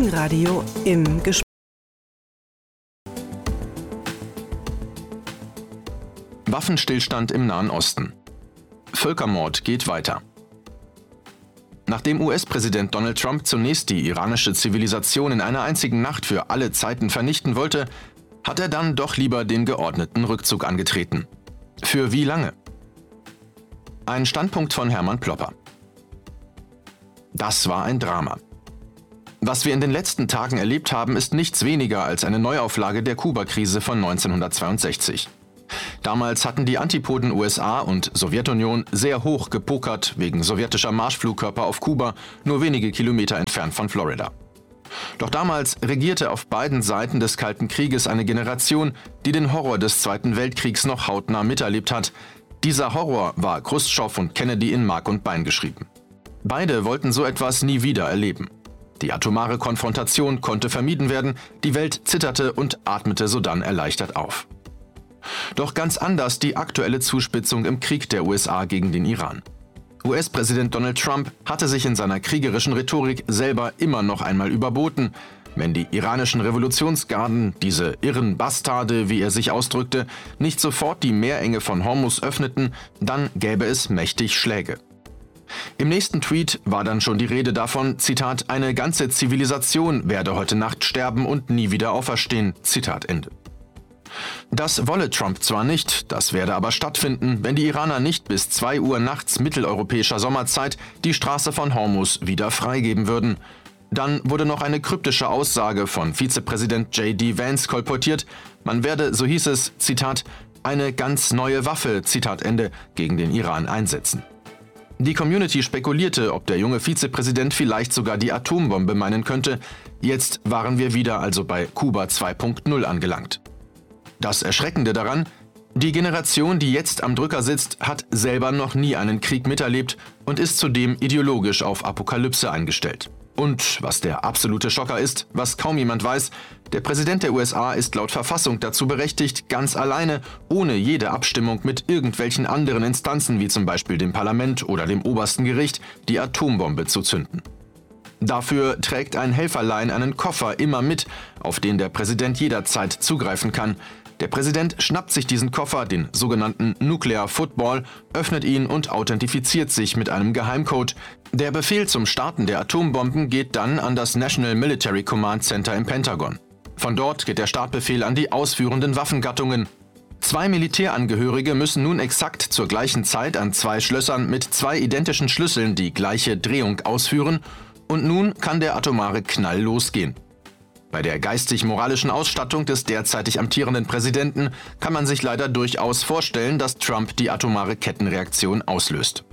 Morgenradio im Gespräch. Waffenstillstand im Nahen Osten. Völkermord geht weiter. Nachdem US-Präsident Donald Trump zunächst die iranische Zivilisation in einer einzigen Nacht für alle Zeiten vernichten wollte, hat er dann doch lieber den geordneten Rückzug angetreten. Für wie lange? Ein Standpunkt von Hermann Plopper. Das war ein Drama. Was wir in den letzten Tagen erlebt haben, ist nichts weniger als eine Neuauflage der Kuba-Krise von 1962. Damals hatten die Antipoden USA und Sowjetunion sehr hoch gepokert wegen sowjetischer Marschflugkörper auf Kuba, nur wenige Kilometer entfernt von Florida. Doch damals regierte auf beiden Seiten des Kalten Krieges eine Generation, die den Horror des Zweiten Weltkriegs noch hautnah miterlebt hat. Dieser Horror war Chruschtschow und Kennedy in Mark und Bein geschrieben. Beide wollten so etwas nie wieder erleben. Die atomare Konfrontation konnte vermieden werden, die Welt zitterte und atmete sodann erleichtert auf. Doch ganz anders die aktuelle Zuspitzung im Krieg der USA gegen den Iran. US-Präsident Donald Trump hatte sich in seiner kriegerischen Rhetorik selber immer noch einmal überboten. Wenn die iranischen Revolutionsgarden, diese irren Bastarde, wie er sich ausdrückte, nicht sofort die Meerenge von Hormuz öffneten, dann gäbe es mächtig Schläge. Im nächsten Tweet war dann schon die Rede davon, Zitat, eine ganze Zivilisation werde heute Nacht sterben und nie wieder auferstehen, Zitat Ende. Das wolle Trump zwar nicht, das werde aber stattfinden, wenn die Iraner nicht bis 2 Uhr nachts mitteleuropäischer Sommerzeit die Straße von Hormuz wieder freigeben würden. Dann wurde noch eine kryptische Aussage von Vizepräsident J.D. Vance kolportiert, man werde, so hieß es, Zitat, eine ganz neue Waffe, Zitat Ende, gegen den Iran einsetzen. Die Community spekulierte, ob der junge Vizepräsident vielleicht sogar die Atombombe meinen könnte. Jetzt waren wir wieder also bei Kuba 2.0 angelangt. Das Erschreckende daran, die Generation, die jetzt am Drücker sitzt, hat selber noch nie einen Krieg miterlebt und ist zudem ideologisch auf Apokalypse eingestellt. Und was der absolute Schocker ist, was kaum jemand weiß, der Präsident der USA ist laut Verfassung dazu berechtigt, ganz alleine, ohne jede Abstimmung mit irgendwelchen anderen Instanzen wie zum Beispiel dem Parlament oder dem obersten Gericht, die Atombombe zu zünden. Dafür trägt ein Helferlein einen Koffer immer mit, auf den der Präsident jederzeit zugreifen kann. Der Präsident schnappt sich diesen Koffer, den sogenannten Nuclear Football, öffnet ihn und authentifiziert sich mit einem Geheimcode. Der Befehl zum Starten der Atombomben geht dann an das National Military Command Center im Pentagon. Von dort geht der Startbefehl an die ausführenden Waffengattungen. 2 Militärangehörige müssen nun exakt zur gleichen Zeit an 2 Schlössern mit 2 identischen Schlüsseln die gleiche Drehung ausführen und nun kann der atomare Knall losgehen. Bei der geistig-moralischen Ausstattung des derzeitig amtierenden Präsidenten kann man sich leider durchaus vorstellen, dass Trump die atomare Kettenreaktion auslöst.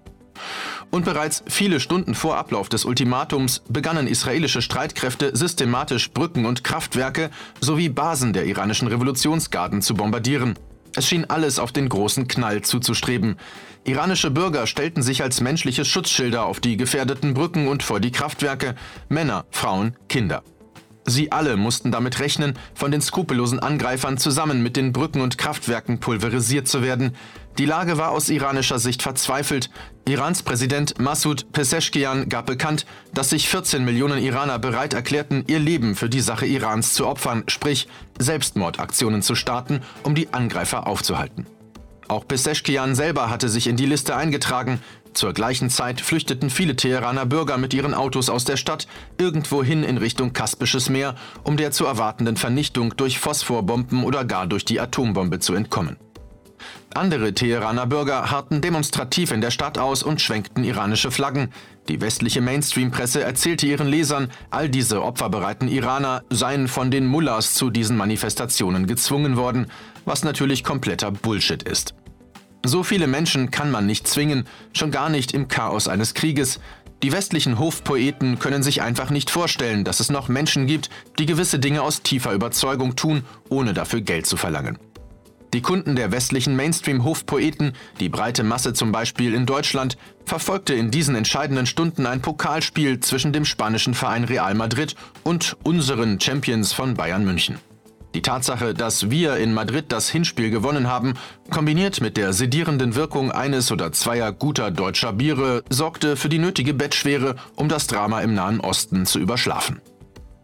Und bereits viele Stunden vor Ablauf des Ultimatums begannen israelische Streitkräfte systematisch Brücken und Kraftwerke sowie Basen der iranischen Revolutionsgarden zu bombardieren. Es schien alles auf den großen Knall zuzustreben. Iranische Bürger stellten sich als menschliche Schutzschilder auf die gefährdeten Brücken und vor die Kraftwerke, Männer, Frauen, Kinder. Sie alle mussten damit rechnen, von den skrupellosen Angreifern zusammen mit den Brücken und Kraftwerken pulverisiert zu werden. Die Lage war aus iranischer Sicht verzweifelt. Irans Präsident Massoud Pezeshkian gab bekannt, dass sich 14 Millionen Iraner bereit erklärten, ihr Leben für die Sache Irans zu opfern, sprich Selbstmordaktionen zu starten, um die Angreifer aufzuhalten. Auch Pezeshkian selber hatte sich in die Liste eingetragen. Zur gleichen Zeit flüchteten viele Teheraner Bürger mit ihren Autos aus der Stadt irgendwohin in Richtung Kaspisches Meer, um der zu erwartenden Vernichtung durch Phosphorbomben oder gar durch die Atombombe zu entkommen. Andere Teheraner Bürger harrten demonstrativ in der Stadt aus und schwenkten iranische Flaggen. Die westliche Mainstream-Presse erzählte ihren Lesern, all diese opferbereiten Iraner seien von den Mullahs zu diesen Manifestationen gezwungen worden, was natürlich kompletter Bullshit ist. So viele Menschen kann man nicht zwingen, schon gar nicht im Chaos eines Krieges. Die westlichen Hofpoeten können sich einfach nicht vorstellen, dass es noch Menschen gibt, die gewisse Dinge aus tiefer Überzeugung tun, ohne dafür Geld zu verlangen. Die Kunden der westlichen Mainstream-Hofpoeten, die breite Masse zum Beispiel in Deutschland, verfolgte in diesen entscheidenden Stunden ein Pokalspiel zwischen dem spanischen Verein Real Madrid und unseren Champions von Bayern München. Die Tatsache, dass wir in Madrid das Hinspiel gewonnen haben, kombiniert mit der sedierenden Wirkung eines oder zweier guter deutscher Biere, sorgte für die nötige Bettschwere, um das Drama im Nahen Osten zu überschlafen.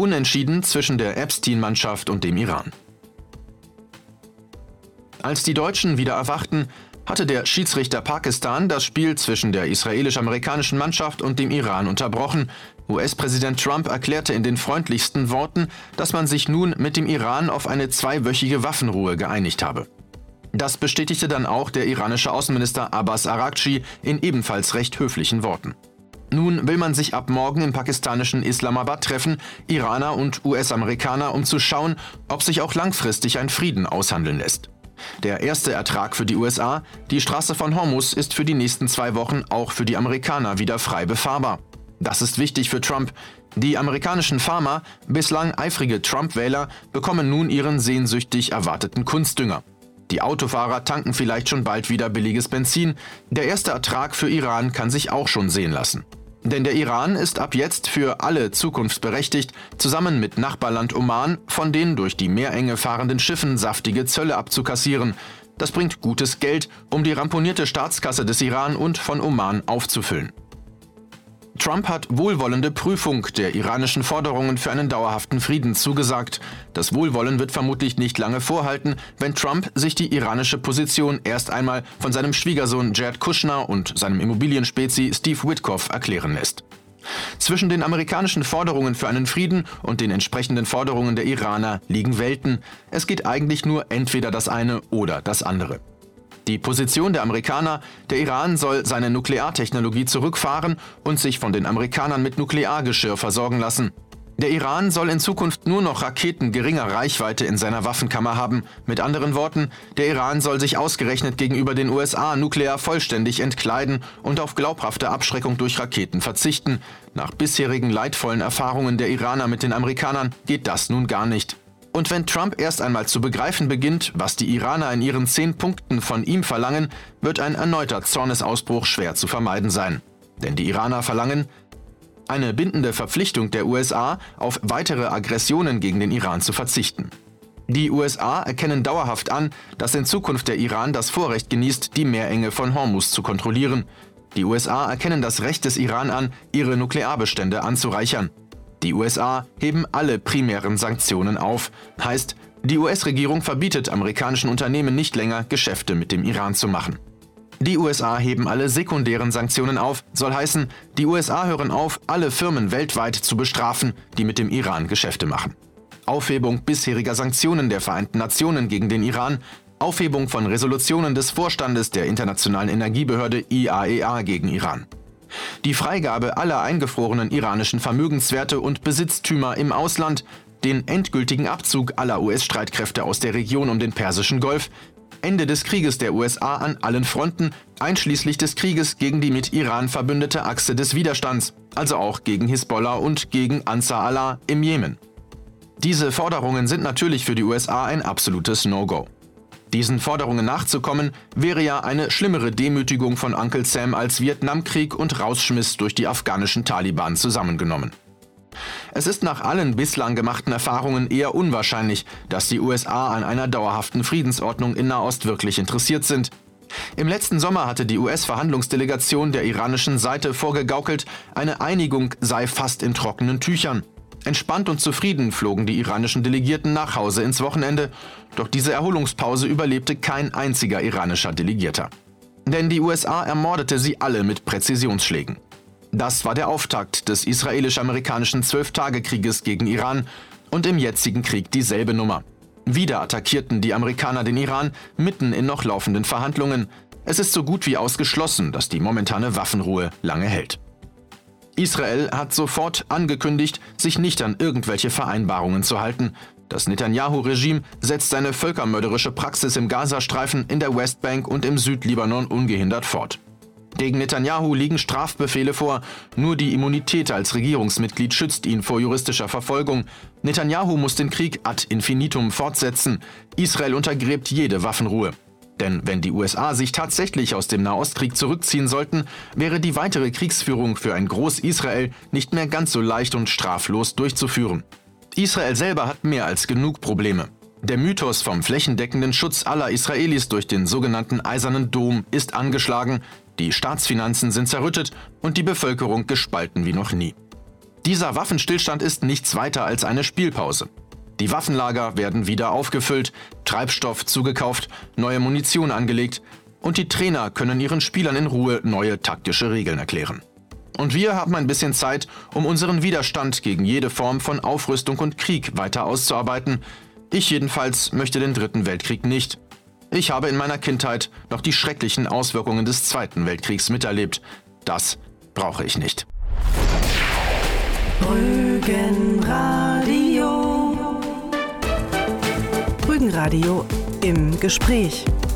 Unentschieden zwischen der Epstein-Mannschaft und dem Iran. Als die Deutschen wieder erwachten, hatte der Schiedsrichter Pakistan das Spiel zwischen der israelisch-amerikanischen Mannschaft und dem Iran unterbrochen. US-Präsident Trump erklärte in den freundlichsten Worten, dass man sich nun mit dem Iran auf eine 2-wöchige Waffenruhe geeinigt habe. Das bestätigte dann auch der iranische Außenminister Abbas Araghchi in ebenfalls recht höflichen Worten. Nun will man sich ab morgen im pakistanischen Islamabad treffen, Iraner und US-Amerikaner, um zu schauen, ob sich auch langfristig ein Frieden aushandeln lässt. Der erste Ertrag für die USA, die Straße von Hormuz, ist für die nächsten 2 Wochen auch für die Amerikaner wieder frei befahrbar. Das ist wichtig für Trump. Die amerikanischen Farmer, bislang eifrige Trump-Wähler, bekommen nun ihren sehnsüchtig erwarteten Kunstdünger. Die Autofahrer tanken vielleicht schon bald wieder billiges Benzin. Der erste Ertrag für Iran kann sich auch schon sehen lassen. Denn der Iran ist ab jetzt für alle Zukunft berechtigt, zusammen mit Nachbarland Oman von den durch die Meerenge fahrenden Schiffen saftige Zölle abzukassieren. Das bringt gutes Geld, um die ramponierte Staatskasse des Iran und von Oman aufzufüllen. Trump hat wohlwollende Prüfung der iranischen Forderungen für einen dauerhaften Frieden zugesagt. Das Wohlwollen wird vermutlich nicht lange vorhalten, wenn Trump sich die iranische Position erst einmal von seinem Schwiegersohn Jared Kushner und seinem Immobilienspezi Steve Witkoff erklären lässt. Zwischen den amerikanischen Forderungen für einen Frieden und den entsprechenden Forderungen der Iraner liegen Welten. Es geht eigentlich nur entweder das eine oder das andere. Die Position der Amerikaner: Der Iran soll seine Nukleartechnologie zurückfahren und sich von den Amerikanern mit Nukleargeschirr versorgen lassen. Der Iran soll in Zukunft nur noch Raketen geringer Reichweite in seiner Waffenkammer haben. Mit anderen Worten, der Iran soll sich ausgerechnet gegenüber den USA nuklear vollständig entkleiden und auf glaubhafte Abschreckung durch Raketen verzichten. Nach bisherigen leidvollen Erfahrungen der Iraner mit den Amerikanern geht das nun gar nicht. Und wenn Trump erst einmal zu begreifen beginnt, was die Iraner in ihren 10 Punkten von ihm verlangen, wird ein erneuter Zornesausbruch schwer zu vermeiden sein. Denn die Iraner verlangen eine bindende Verpflichtung der USA, auf weitere Aggressionen gegen den Iran zu verzichten. Die USA erkennen dauerhaft an, dass in Zukunft der Iran das Vorrecht genießt, die Meerenge von Hormuz zu kontrollieren. Die USA erkennen das Recht des Iran an, ihre Nuklearbestände anzureichern. Die USA heben alle primären Sanktionen auf. Heißt, die US-Regierung verbietet amerikanischen Unternehmen nicht länger, Geschäfte mit dem Iran zu machen. Die USA heben alle sekundären Sanktionen auf, soll heißen, die USA hören auf, alle Firmen weltweit zu bestrafen, die mit dem Iran Geschäfte machen. Aufhebung bisheriger Sanktionen der Vereinten Nationen gegen den Iran, Aufhebung von Resolutionen des Vorstandes der Internationalen Energiebehörde IAEA gegen Iran. Die Freigabe aller eingefrorenen iranischen Vermögenswerte und Besitztümer im Ausland, den endgültigen Abzug aller US-Streitkräfte aus der Region um den Persischen Golf, Ende des Krieges der USA an allen Fronten, einschließlich des Krieges gegen die mit Iran verbündete Achse des Widerstands, also auch gegen Hisbollah und gegen Ansar Allah im Jemen. Diese Forderungen sind natürlich für die USA ein absolutes No-Go. Diesen Forderungen nachzukommen, wäre ja eine schlimmere Demütigung von Uncle Sam als Vietnamkrieg und Rausschmiss durch die afghanischen Taliban zusammengenommen. Es ist nach allen bislang gemachten Erfahrungen eher unwahrscheinlich, dass die USA an einer dauerhaften Friedensordnung in Nahost wirklich interessiert sind. Im letzten Sommer hatte die US-Verhandlungsdelegation der iranischen Seite vorgegaukelt, eine Einigung sei fast in trockenen Tüchern. Entspannt und zufrieden flogen die iranischen Delegierten nach Hause ins Wochenende, doch diese Erholungspause überlebte kein einziger iranischer Delegierter. Denn die USA ermordete sie alle mit Präzisionsschlägen. Das war der Auftakt des israelisch-amerikanischen 12-Tage-Krieges gegen Iran und im jetzigen Krieg dieselbe Nummer. Wieder attackierten die Amerikaner den Iran mitten in noch laufenden Verhandlungen. Es ist so gut wie ausgeschlossen, dass die momentane Waffenruhe lange hält. Israel hat sofort angekündigt, sich nicht an irgendwelche Vereinbarungen zu halten. Das Netanyahu-Regime setzt seine völkermörderische Praxis im Gazastreifen, in der Westbank und im Südlibanon ungehindert fort. Gegen Netanyahu liegen Strafbefehle vor, nur die Immunität als Regierungsmitglied schützt ihn vor juristischer Verfolgung. Netanyahu muss den Krieg ad infinitum fortsetzen. Israel untergräbt jede Waffenruhe. Denn wenn die USA sich tatsächlich aus dem Nahostkrieg zurückziehen sollten, wäre die weitere Kriegsführung für ein Groß-Israel nicht mehr ganz so leicht und straflos durchzuführen. Israel selber hat mehr als genug Probleme. Der Mythos vom flächendeckenden Schutz aller Israelis durch den sogenannten Eisernen Dom ist angeschlagen, die Staatsfinanzen sind zerrüttet und die Bevölkerung gespalten wie noch nie. Dieser Waffenstillstand ist nichts weiter als eine Spielpause. Die Waffenlager werden wieder aufgefüllt, Treibstoff zugekauft, neue Munition angelegt und die Trainer können ihren Spielern in Ruhe neue taktische Regeln erklären. Und wir haben ein bisschen Zeit, um unseren Widerstand gegen jede Form von Aufrüstung und Krieg weiter auszuarbeiten. Ich jedenfalls möchte den Dritten Weltkrieg nicht. Ich habe in meiner Kindheit noch die schrecklichen Auswirkungen des Zweiten Weltkriegs miterlebt. Das brauche ich nicht. Rügenradio. Rügenradio im Gespräch.